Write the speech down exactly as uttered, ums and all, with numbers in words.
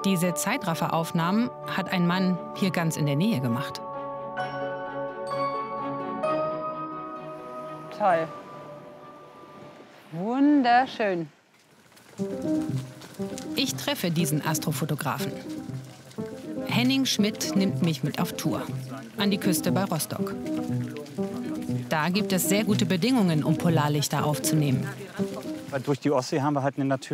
Diese Zeitrafferaufnahmen hat ein Mann hier ganz in der Nähe gemacht. Toll. Wunderschön. Ich treffe diesen Astrofotografen. Henning Schmidt nimmt mich mit auf Tour. An die Küste bei Rostock. Da gibt es sehr gute Bedingungen, um Polarlichter aufzunehmen. Durch die Ostsee haben wir halt eine Natur